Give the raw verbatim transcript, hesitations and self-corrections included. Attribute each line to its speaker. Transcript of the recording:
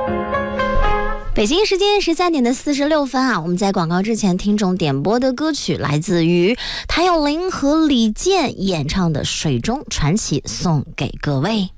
Speaker 1: 北京时间十三点的四十六分啊，我们在广告之前听众点播的歌曲来自于谭咏麟和李健演唱的《水中传奇》，送给各位。